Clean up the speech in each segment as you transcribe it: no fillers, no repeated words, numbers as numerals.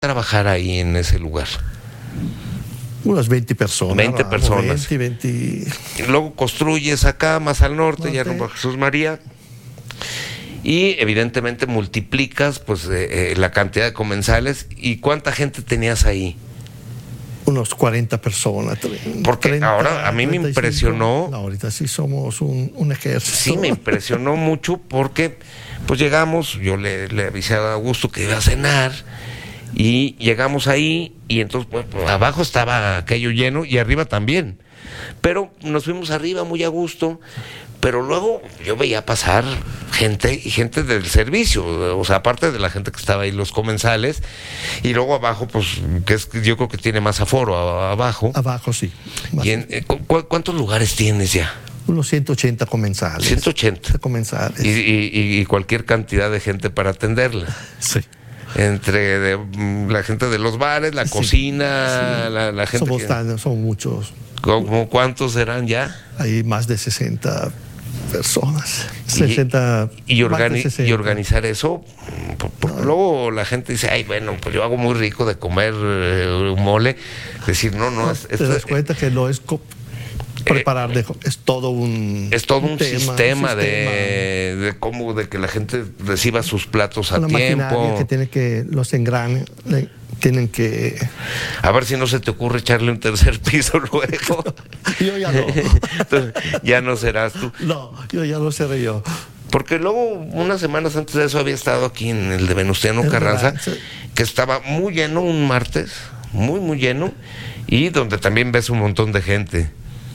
trabajar ahí en ese lugar? Unas 20 personas. 20 personas. 20. Y luego construyes acá, más al norte, ya rumbo a Jesús María. Y evidentemente multiplicas pues la cantidad de comensales. ¿Y cuánta gente tenías ahí? Unos 40 personas. Porque 30, ahora a mí 35, me impresionó. No, ahorita sí somos un ejército. Sí, me impresionó mucho porque pues llegamos, yo le avisé a Augusto que iba a cenar y llegamos ahí y entonces pues, abajo estaba aquello lleno y arriba también. Pero nos fuimos arriba muy a gusto. Pero luego yo veía pasar gente del servicio, o sea, aparte de la gente que estaba ahí, los comensales, y luego abajo, pues, yo creo que tiene más aforo abajo. Abajo, sí. ¿Y cuántos lugares tienes ya? Unos 180 comensales. 180 comensales. Y cualquier cantidad de gente para atenderla. Sí. Entre la gente de los bares, la cocina, sí. La gente. Somos muchos. ¿Cómo cuántos serán ya? Hay más de 60 personas. 60. Y organizar eso, porque luego la gente dice, ay, bueno, pues yo hago muy rico de comer mole. Decir, no, te das cuenta que no es preparar, es todo un sistema de cómo, de que la gente reciba sus platos a tiempo. Maquinaria que tiene que, los engranes tienen que... A ver si no se te ocurre echarle un tercer piso luego. Yo ya no. Entonces, ya no serás tú. No, yo ya lo seré yo. Porque luego, unas semanas antes de eso, había estado aquí en el de Venustiano Carranza, sí, que estaba muy lleno un martes, muy, muy lleno, y donde también ves un montón de gente.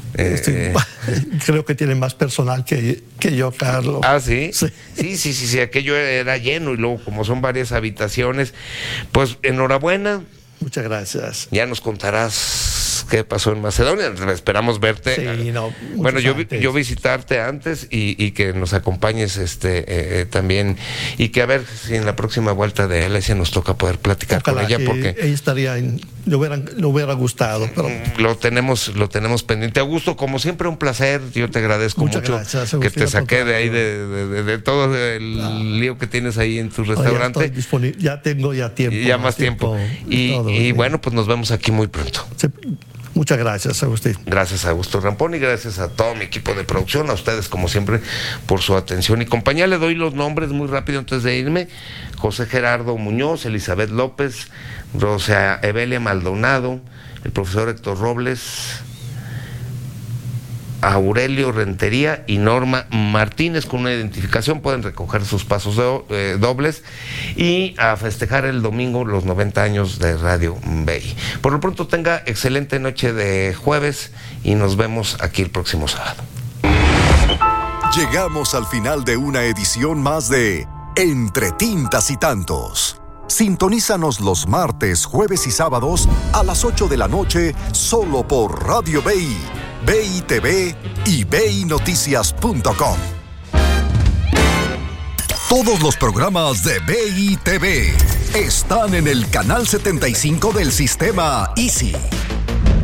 Creo que tiene más personal que yo, Carlos. ¿Ah, sí? Sí. Sí, aquello era lleno y luego como son varias habitaciones, pues enhorabuena. Muchas gracias. Ya nos contarás qué pasó en Macedonia. Esperamos verte. Sí, bueno, yo visitarte antes y que nos acompañes también, y que a ver si en la próxima vuelta de Alesia nos toca poder platicar con ella, porque ella estaría le hubiera gustado, pero lo tenemos pendiente. Augusto, como siempre, un placer. Yo te agradezco mucho gracias, que te saqué de ahí de todo el lío que tienes ahí en tu restaurante. Ya estoy disponible, ya tengo tiempo. Ya más tiempo. Y bueno, pues nos vemos aquí muy pronto. Sí. Muchas gracias, Agustín. Gracias a Augusto Rampón y gracias a todo mi equipo de producción, a ustedes como siempre por su atención y compañía. Le doy los nombres muy rápido antes de irme: José Gerardo Muñoz, Elizabeth López, Rosa Evelia Maldonado, el profesor Héctor Robles, Aurelio Rentería y Norma Martínez. Con una identificación pueden recoger sus pasos dobles y a festejar el domingo los 90 años de Radio BI. Por lo pronto, tenga excelente noche de jueves y nos vemos aquí el próximo sábado. Llegamos al final de una edición más de Entre Tintas y Tantos. Sintonízanos los martes, jueves y sábados a las 8 de la noche solo por Radio BI, BI TV y BINoticias.com. Todos los programas de BI TV están en el canal 75 del sistema Easy.